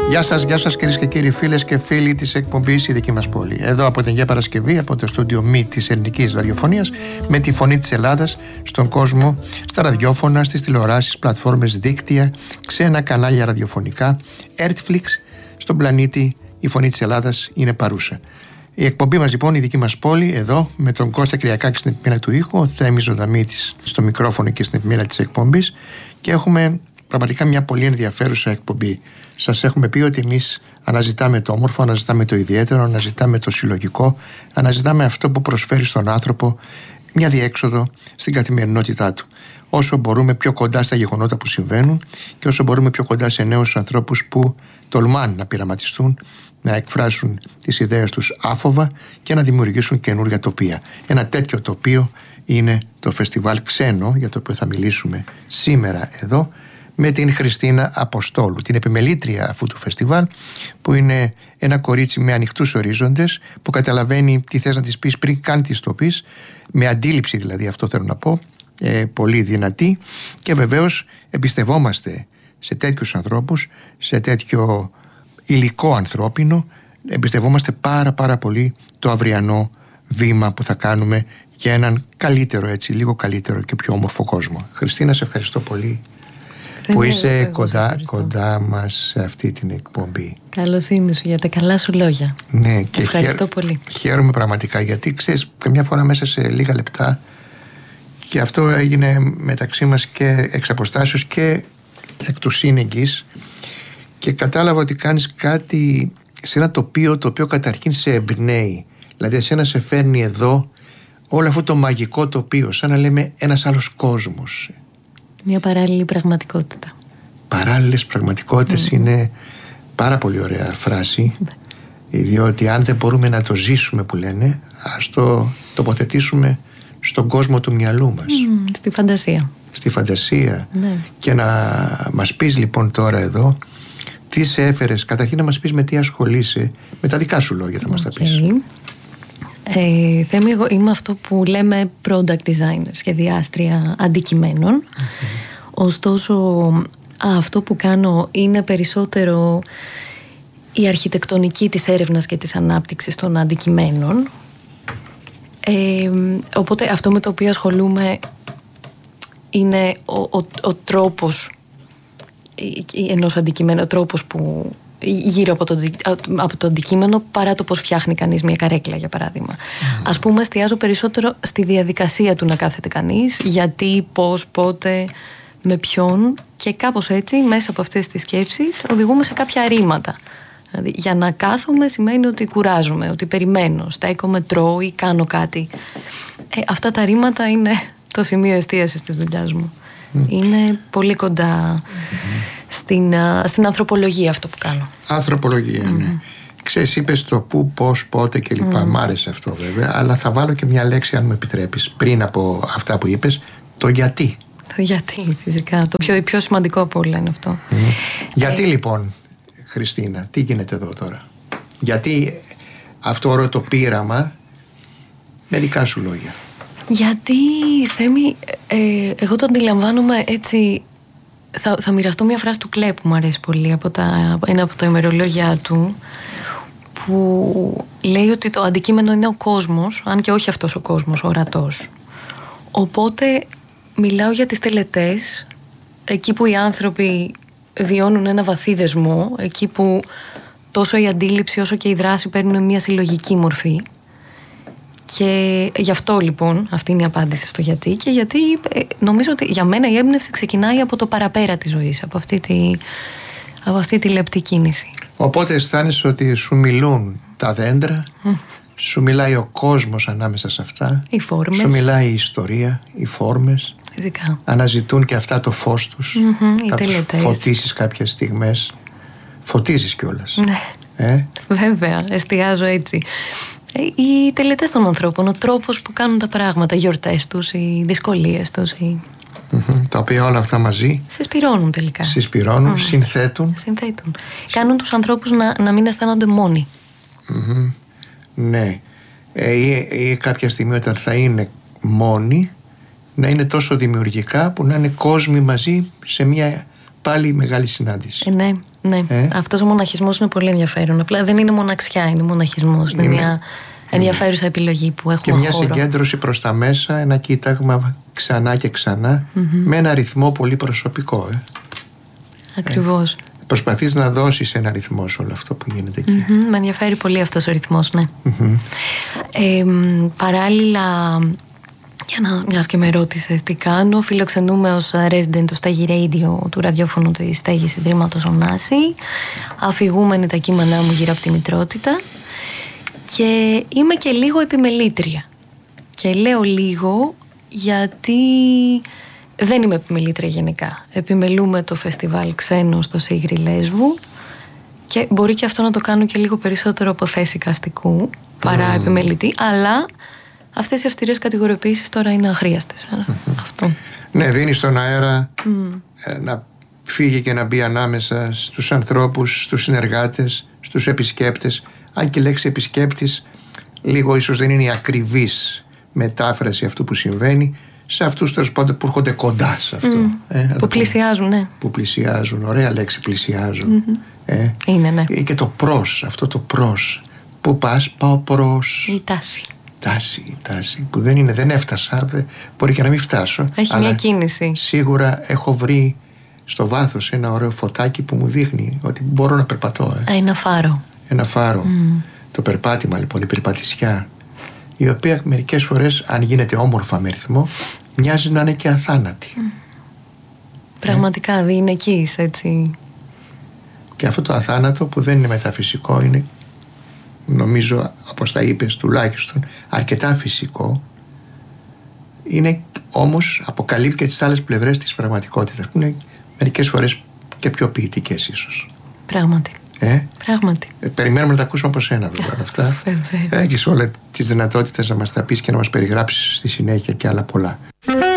Γεια σας κυρίες και κύριοι, φίλες και φίλοι της εκπομπής «Η δική μας πόλη». Εδώ από την Αγία Παρασκευή, από το στούντιο ΜΗ της Ελληνικής Ραδιοφωνίας, με τη φωνή της Ελλάδας στον κόσμο, στα ραδιόφωνα, στις τηλεοράσεις, πλατφόρμες, δίκτυα, ξένα κανάλια ραδιοφωνικά, Earthflix, στον πλανήτη η φωνή της Ελλάδας είναι παρούσα. Η εκπομπή μας λοιπόν, η δική μας πόλη, εδώ με τον Κώστα Κυριακάκη στην επιμέλεια του ήχου, ο Θέμης Ζωνταμίτης στο μικρόφωνο και στην επιμέλεια της εκπομπής, και έχουμε πραγματικά μια πολύ ενδιαφέρουσα εκπομπή. Σας έχουμε πει ότι εμείς αναζητάμε το όμορφο, αναζητάμε το ιδιαίτερο, αναζητάμε το συλλογικό, αναζητάμε αυτό που προσφέρει στον άνθρωπο μια διέξοδο στην καθημερινότητά του. Όσο μπορούμε πιο κοντά στα γεγονότα που συμβαίνουν και όσο μπορούμε πιο κοντά σε νέους ανθρώπους που τολμάνε να πειραματιστούν, να εκφράσουν τις ιδέες τους άφοβα και να δημιουργήσουν καινούργια τοπία. Ένα τέτοιο τοπίο είναι το φεστιβάλ Ξένο, για το οποίο θα μιλήσουμε σήμερα εδώ, με την Χριστίνα Αποστόλου, την επιμελήτρια αυτού του φεστιβάλ, που είναι ένα κορίτσι με ανοιχτούς ορίζοντες, που καταλαβαίνει τι θες να της πεις πριν καν της το πεις, με αντίληψη δηλαδή, αυτό θέλω να πω, πολύ δυνατή, και βεβαίως εμπιστευόμαστε σε τέτοιους ανθρώπους, σε τέτοιο υλικό ανθρώπινο, εμπιστευόμαστε πάρα πολύ το αυριανό βήμα που θα κάνουμε για έναν καλύτερο, έτσι, λίγο καλύτερο και πιο όμορφο κόσμο. Χριστίνα, σε ευχαριστώ πολύ που είσαι κοντά μας σε αυτή την εκπομπή. Καλοσύνη σου για τα καλά σου λόγια. Ναι, και ευχαριστώ πολύ. Χαίρομαι πραγματικά, γιατί ξέρεις, καμιά φορά μέσα σε λίγα λεπτά, και αυτό έγινε μεταξύ μας και εξ αποστάσεως και εκ του σύνεγγυς, και κατάλαβα ότι κάνεις κάτι σε ένα τοπίο το οποίο καταρχήν σε εμπνέει. Δηλαδή εσένα σε φέρνει εδώ όλο αυτό το μαγικό τοπίο, σαν να λέμε ένας άλλος κόσμος. Μια παράλληλη πραγματικότητα. Παράλληλες πραγματικότητες είναι πάρα πολύ ωραία φράση, διότι αν δεν μπορούμε να το ζήσουμε, που λένε, ας το τοποθετήσουμε στον κόσμο του μυαλού μας. Στη φαντασία. Στη φαντασία. Ναι. Και να μας πεις λοιπόν τώρα εδώ τι σε έφερες, καταρχήν να μας πεις με τι ασχολείσαι, με τα δικά σου λόγια θα μας τα πεις. Θέμη, εγώ είμαι αυτό που λέμε product designer, σχεδιάστρια αντικειμένων. Ωστόσο αυτό που κάνω είναι περισσότερο η αρχιτεκτονική της έρευνας και της ανάπτυξης των αντικειμένων. Οπότε αυτό με το οποίο ασχολούμαι είναι ο τρόπος ενός αντικειμένου, ο τρόπος που γύρω από το αντικείμενο, παρά το πώς φτιάχνει κανείς μια καρέκλα, για παράδειγμα. Ας πούμε, εστιάζω περισσότερο στη διαδικασία του να κάθεται κανείς, γιατί, πώς, πότε, με ποιον, και κάπως έτσι μέσα από αυτές τις σκέψεις οδηγούμε σε κάποια ρήματα. Δηλαδή, για να κάθομαι σημαίνει ότι κουράζομαι, ότι περιμένω, στέκομαι, τρώω ή κάνω κάτι. Αυτά τα ρήματα είναι το σημείο εστίασης της δουλειάς μου. Είναι πολύ κοντά στην ανθρωπολογία αυτό που κάνω. Ανθρωπολογία, ναι. Ξέρεις, είπες το πού, πώς, πότε και λοιπά. Μ' άρεσε αυτό βέβαια, αλλά θα βάλω και μια λέξη, αν μου επιτρέπεις, πριν από αυτά που είπες, το γιατί. Το γιατί, φυσικά. Το πιο σημαντικό από όλα είναι αυτό. Γιατί λοιπόν, Χριστίνα, τι γίνεται εδώ τώρα? Γιατί αυτό όλο το πείραμα, με δικά σου λόγια? Γιατί, Θέμη, εγώ το αντιλαμβάνομαι έτσι. Θα μοιραστώ μια φράση του Κλέ που μου αρέσει πολύ, ένα από τα ημερολόγια του, που λέει ότι το αντικείμενο είναι ο κόσμος, αν και όχι αυτός ο κόσμος, ορατός. Οπότε μιλάω για τις τελετές, εκεί που οι άνθρωποι βιώνουν ένα βαθύ δεσμό, εκεί που τόσο η αντίληψη όσο και η δράση παίρνουν μια συλλογική μορφή. Και γι' αυτό λοιπόν αυτή είναι η απάντηση στο γιατί, και γιατί νομίζω ότι για μένα η έμπνευση ξεκινάει από το παραπέρα της ζωής, από αυτή τη λεπτή κίνηση. Οπότε αισθάνεσαι ότι σου μιλούν τα δέντρα, σου μιλάει ο κόσμος ανάμεσα σε αυτά, οι φόρμες, σου μιλάει η ιστορία, οι φόρμες. Ειδικά. Αναζητούν και αυτά το φως τους. Θα τους φωτίσεις κάποιες στιγμές. Φωτίζεις κιόλας. Ναι. Βέβαια, εστιάζω έτσι. Οι τελετές των ανθρώπων, ο τρόπος που κάνουν τα πράγματα, οι γιορτές τους, οι δυσκολίες τους, τα οποία όλα αυτά μαζί συσπυρώνουν τελικά. Συνθέτουν. Κάνουν τους ανθρώπους να μην αισθάνονται μόνοι. Ναι. Ή κάποια στιγμή όταν θα είναι μόνοι, να είναι τόσο δημιουργικά που να είναι κόσμοι μαζί σε μια πάλι μεγάλη συνάντηση. Ναι. Αυτός ο μοναχισμός είναι πολύ ενδιαφέρον. Απλά δεν είναι μοναξιά, είναι μοναχισμός. Είναι μια ενδιαφέρουσα επιλογή που έχουμε. Και μια συγκέντρωση προς τα μέσα, ένα κοίταγμα ξανά και ξανά, με ένα ρυθμό πολύ προσωπικό. Ακριβώς. Προσπαθείς να δώσεις ένα ρυθμό σε όλο αυτό που γίνεται εκεί. Με ενδιαφέρει πολύ αυτός ο ρυθμός, ναι. Παράλληλα, μιας και με ρώτησες τι κάνω, φιλοξενούμε ως resident του Στέγη Radio, του ραδιόφωνου της Στέγης Ιδρύματος Ωνάση, αφηγούμενη τα κείμενά μου γύρω από τη μητρότητα, και είμαι και λίγο επιμελήτρια. Και λέω λίγο γιατί δεν είμαι επιμελήτρια γενικά. Επιμελούμε το φεστιβάλ Ξένο στο Σίγρι Λέσβου και μπορεί και αυτό να το κάνω και λίγο περισσότερο από θέση καστικού παρά επιμελητή, αλλά αυτές οι αυστηρές κατηγοριοποιήσεις τώρα είναι αχρίαστες. Αυτό. Ναι, δίνει στον αέρα να φύγει και να μπει ανάμεσα στους ανθρώπους, στους συνεργάτες, στους επισκέπτες. Αν και η λέξη επισκέπτης λίγο ίσως δεν είναι η ακριβής μετάφραση αυτού που συμβαίνει, σε αυτούς τέλος πάντων που έρχονται κοντά σε αυτό. Που πλησιάζουν, ναι. Που πλησιάζουν, ωραία λέξη, πλησιάζουν. Είναι, ναι. Και το προς, αυτό το προς. Πού πας, πάω προς. Η τάση. Τάση, που δεν έφτασα, μπορεί και να μην φτάσω. Έχει μια κίνηση. Σίγουρα έχω βρει στο βάθος ένα ωραίο φωτάκι που μου δείχνει ότι μπορώ να περπατώ. Ένα φάρο. Το περπάτημα λοιπόν, η περπατησιά, η οποία μερικές φορές, αν γίνεται όμορφα με ρυθμό, μοιάζει να είναι και αθάνατη. Πραγματικά διηνεκής, έτσι. Και αυτό το αθάνατο που δεν είναι μεταφυσικό, είναι, νομίζω, όπως τα είπες τουλάχιστον, αρκετά φυσικό, είναι όμως, αποκαλύπτει και τις άλλες πλευρές της πραγματικότητας, που είναι μερικές φορές και πιο ποιητικές ίσως. Πράγματι. Περιμένουμε να τα ακούσουμε από σένα βέβαια αυτά. Έχεις όλες τις δυνατότητες να μας τα πεις και να μας περιγράψεις στη συνέχεια και άλλα πολλά.